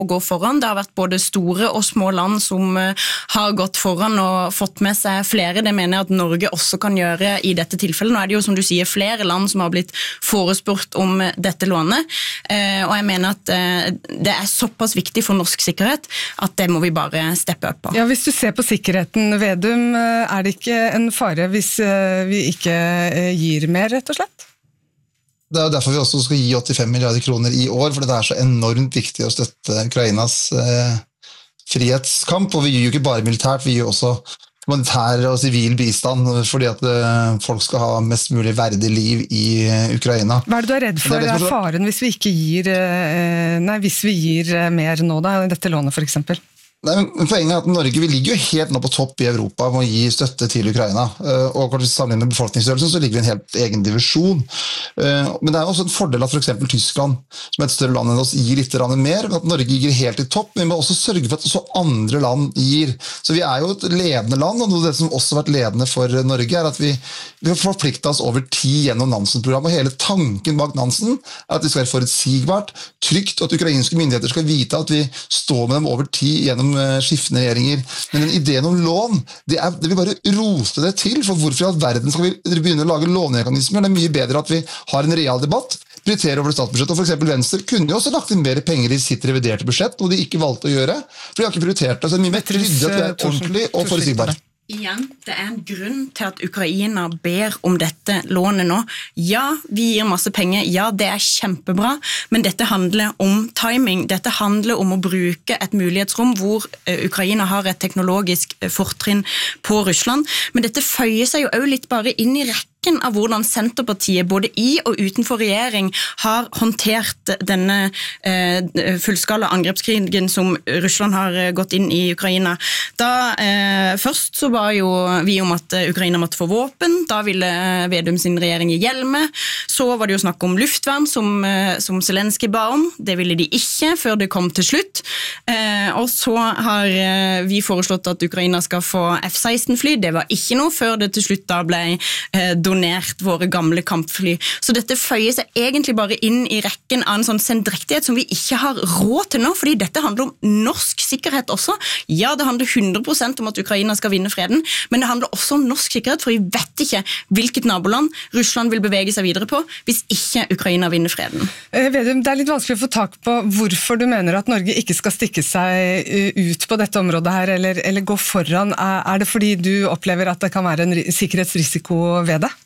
å gå foran. Det har vært både store og små land som har gått foran og fått med seg flere. Det mener jeg at Norge også kan gjøre i dette tilfellet. Nå det jo, som du sier, flere land som har blitt forespurt om dette lånet, og jeg mener at det såpass viktig for norsk sikkerhet at det må vi bare steppe opp på. Ja, hvis du ser på sikkerheten, Vedum, det ikke en fare hvis vi ikke gir mer, rett og slett? Det jo derfor vi også skal gi 85 milliarder kroner i år, for det så enormt viktig å støtte Ukrainas frihetskamp, og vi gir jo ikke bare militært, vi gir også humanitær og sivil bistand, fordi at folk skal ha mest mulig verdig liv i Ukraina. Hva du redd for faren hvis vi ikke gir, hvis vi gir mer nå da, dette lånet for eksempel? Nei, men poenget at Norge vi ligger jo helt nå på topp i Europa med å gi støtte til Ukraina, og hvis vi sammenligner med befolkningsstørrelsen så ligger vi i en helt egen divisjon. Men det også en fordel at for eksempel Tyskland, som et større land enn oss, gir litt mer, at Norge ligger helt i topp, men vi må også sørge for at også andre land gir. Så vi jo et ledende land, og noe av det som også har vært ledende for Norge at vi har forpliktet oss over tid gjennom Nansen-programmet, og hele tanken bak Nansen at det skal være forutsigbart, trygt, og at ukrainske myndigheter skal vite at vi står med dem over tid gjennom skiftende regjeringer. Men den ideen om lån, det vil bare roste det til, for hvorfor i all verden skal vi begynne å lage lånemekanismer? Det mye bedre at vi har en real debatt, prioriterer over det statsbudsjettet, og for eksempel Venstre kunne jo også lagt inn mer penger i sitt reviderte budsjett, noe de ikke valgte å gjøre, for de har ikke prioritert det, så det mye mer ryddig at vi ordentlig og forutsigbare. Igjen, det en grunn til at Ukraina ber om dette lånet nå. Ja, vi gir masse penger, ja, det kjempebra, men dette handler om timing, dette handler om å bruke et mulighetsrom hvor Ukraina har et teknologisk fortrinn på Russland, men dette føyer seg jo også litt bare inn i rekken av hvordan Senterpartiet både i og utenfor regjering har håndtert denne fullskala angrepskrigen som Russland har gått inn i Ukraina. Da først så ba jo vi om at Ukraina måtte få våpen, da ville Vedum sin regjering gi hjelme, så var det jo snakk om luftvern som Zelensky ba om, det ville de ikke før det kom til slutt, og så har vi foreslått at Ukraina skal få F-16-fly, det var ikke noe før det til slutt da ble donert våre gamle kampfly. Så dette føyer seg egentlig bare inn i rekken av en sånn sendrektighet som vi ikke har råd til nå, fordi dette handler om norsk sikkerhet også. Ja, det handler 100% om at Ukraina skal vinne freden, men det handler også om norsk sikkerhet, for vi vet ikke hvilket naboland Russland vil bevege seg videre på hvis ikke Ukraina vinner freden. Vedum, det litt vanskelig å få tak på hvorfor du mener at Norge ikke skal stikke seg ut på dette området her, eller gå foran. Det fordi du opplever at det kan være en sikkerhetsrisiko ved det?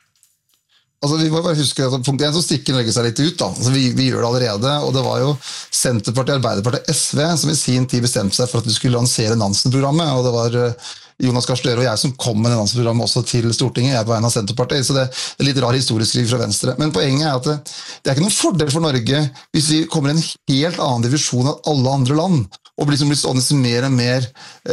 Altså, vi må bare huske at punkt 1 så stikker Norge seg litt ut da. Altså, vi gjør det allerede, og det var jo Senterpartiet, Arbeiderpartiet, SV som i sin tid bestemte seg for at vi skulle lansere Nansen-programmet, og det var Jonas Gahr Støre og jeg som kom med Nansen-programmet også til Stortinget, jeg på vegne av Senterpartiet, så det litt rar historieskriving fra Venstre. Men poenget at det ikke noen fordel for Norge hvis vi kommer i en helt annen divisjon av alle andre land, og blir stående mer og mer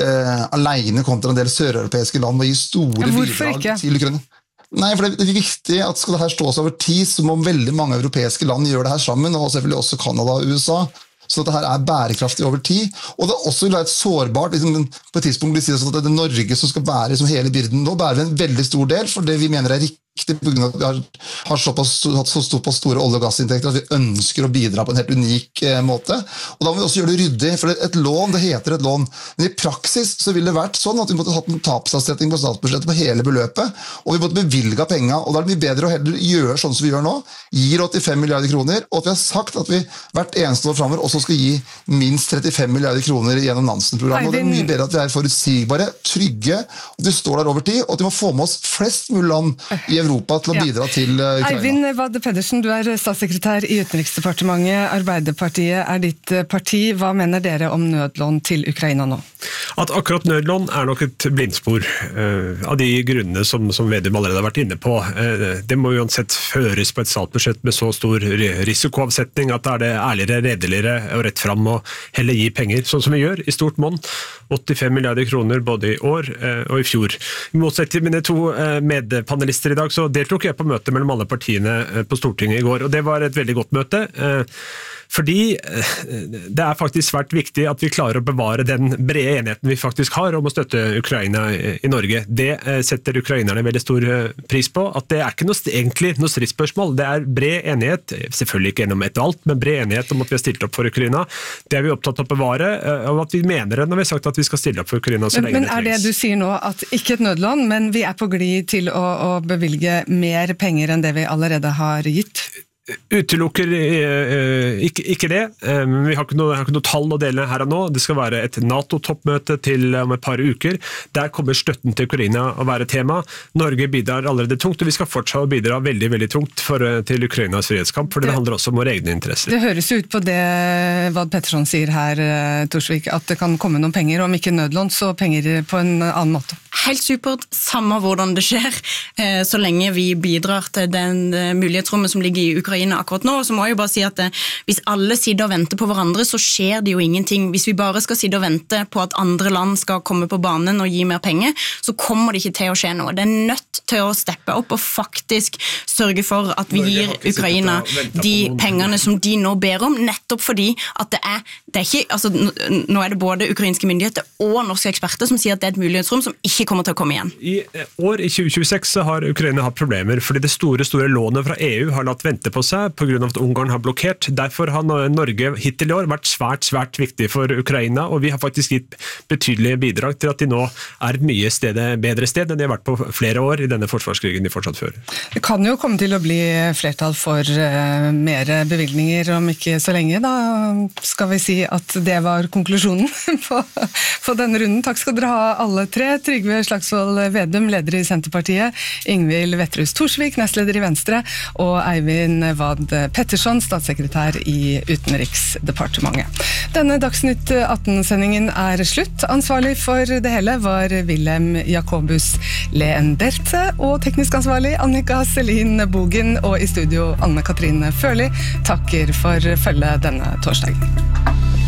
alene kontra en del søreuropeiske land og gi store bidrag til Ukraina. Nei, for det viktig at skal det her stå seg over tid, så må veldig mange europeiske land gjøre det her sammen, og selvfølgelig også Kanada og USA, så at det her bærekraftig over tid, og det også vil være et sårbart, på et tidspunkt blir det at det Norge som skal bære hele byrden, nå bærer vi en veldig stor del, for det vi mener riktig, på grunn av at vi har hatt så store olje- og gassinntekter at vi ønsker å bidra på en helt unik måte. Og da må vi også gjøre det ryddig, for et lån, det heter et lån. Men i praksis så ville det vært sånn at vi måtte hatt en tapsavsetning på statsbudsjettet på hele beløpet, og vi måtte bevilge penger, og da det mye bedre å heller gjøre sånn som vi gjør nå, gir 85 milliarder kroner, og at vi har sagt at vi hvert eneste år fremover også skal gi minst 35 milliarder kroner gjennom Nansen-programmet, og det mye bedre at vi forutsigbare, trygge, og vi står der over tid, og at vi må få med oss flest mulig land i Europa til å bidra til Ukraina. Eivind Wad Pedersen, du statssekretær i Utenriksdepartementet. Arbeiderpartiet ditt parti. Hva mener dere om nødlån til Ukraina nå? At akkurat nødlån nok et blindspor av de grunnene som Vedum allerede har vært inne på. Det må uansett føres på et statsbudsjett med så stor risikoavsetning at det ærligere, redeligere og rett frem og heller gi penger, sånn som vi gjør i stort monn. 85 milliarder kroner både i år og i fjor. I motsetning til mine to medpanelister i dag, så deltok jeg på møte mellom alle partiene på Stortinget i går, og det var et veldig godt møte. Fordi det faktisk svært viktig at vi klarer å bevare den brede enigheten vi faktisk har om å støtte Ukraina i Norge. Det setter ukrainerne veldig stor pris på, at det ikke egentlig noe stridsspørsmål. Det bred enighet, selvfølgelig ikke gjennom ett og alt, men bred enighet om at vi har stilt opp for Ukraina. Det vi opptatt av å bevare, og at vi mener det når vi har sagt at vi skal stille opp for Ukraina så lenge det trengs. Men det du sier nå, at ikke et nødlån, men vi på glid til å bevilge mer penger enn det vi allerede har gitt? Utelukker ikke det. Vi har ikke noe tall å dele her og nå. Det skal være et NATO-toppmøte til om et par uker. Der kommer støtten til Ukraina å være tema. Norge bidrar allerede tungt, og vi skal fortsatt bidra veldig, veldig tungt til Ukrainas frihetskamp, for det handler også om våre egne interesser. Det høres ut på det Vad Pettersson sier her, Torsvik, at det kan komme noen penger, om ikke nødlån, så penger på en annen måte. Helt supert, samme hvordan det skjer, så lenge vi bidrar til den mulighetsrommet som ligger i Ukraina akkurat nå. Så må jeg jo bare si at hvis alle sitter og venter på hverandre, så skjer det jo ingenting. Hvis vi bare skal sitte og vente på at andre land skal komme på banen og gi mer penger, så kommer det ikke til å skje noe. Det nødt til å steppe opp og faktisk sørge for at vi gir Ukraina de pengene som de nå ber om, nettopp fordi at det er ikke, altså nå det både ukrainske myndigheter og norske eksperter som sier at det et mulighetsrom som ikke kommer til å komme igjen. I 2026 så har Ukraina hatt problemer, fordi det store lånet fra EU har latt vente på seg på grunn av at Ungarn har blokkert. Derfor har Norge hittil i år vært svært viktig for Ukraina, og vi har faktisk gitt betydelige bidrag til at de nå et mye bedre sted enn de har vært på flere år i denne forsvarskrigen de fortsatt fører. Det kan jo komme til å bli flertall for mer bevilgninger om ikke så lenge. Da skal vi si at det var konklusjonen på denne runden. Takk skal dere ha alle tre. Trygve Slagsvold Vedum, leder i Senterpartiet, Ingvild Wetrhus Thorsvik, nestleder i Venstre, og Eivind Vad Pettersson, statssekretær i Utenriksdepartementet. Denne Dagsnytt 18-sendingen slutt. Ansvarlig for det hele var Wilhelm Jacobus Leenderte, og teknisk ansvarlig Annika Selin Bogen, og i studio Anne Katrine Førli. Takker for følget denne torsdagen.